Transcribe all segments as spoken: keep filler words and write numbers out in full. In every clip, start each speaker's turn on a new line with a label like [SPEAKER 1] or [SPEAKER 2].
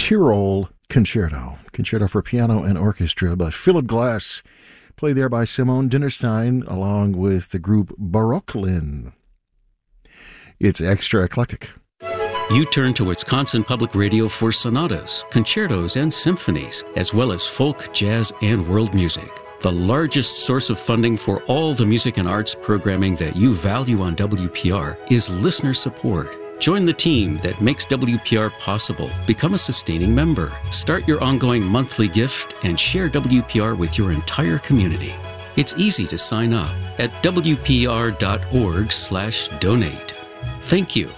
[SPEAKER 1] Tyrol Concerto, Concerto for Piano and Orchestra by Philip Glass, played there by Simone Dinnerstein along with the group Barocklin. It's extra eclectic.
[SPEAKER 2] You turn to Wisconsin Public Radio for sonatas, concertos, and symphonies, as well as folk, jazz, and world music. The largest source of funding for all the music and arts programming that you value on W P R is listener support. Join the team that makes W P R possible. Become a sustaining member. Start your ongoing monthly gift and share W P R with your entire community. It's easy to sign up at W P R dot org slash donate. Thank you.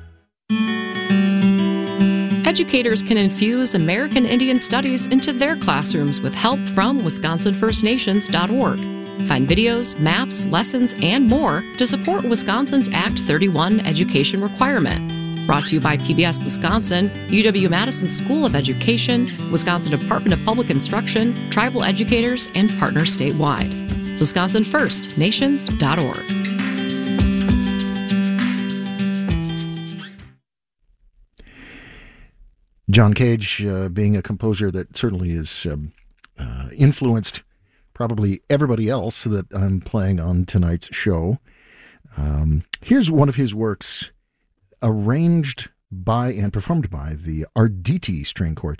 [SPEAKER 3] Educators can infuse American Indian Studies into their classrooms with help from Wisconsin First Nations dot org. Find videos, maps, lessons, and more to support Wisconsin's Act thirty-one education requirement. Brought to you by P B S Wisconsin, U W-Madison School of Education, Wisconsin Department of Public Instruction, tribal educators, and partners statewide. Wisconsin First Nations dot org.
[SPEAKER 1] John Cage, uh, being a composer that certainly is um, uh, influenced probably everybody else that I'm playing on tonight's show. Um, here's one of his works arranged by and performed by the Arditi String Quartet.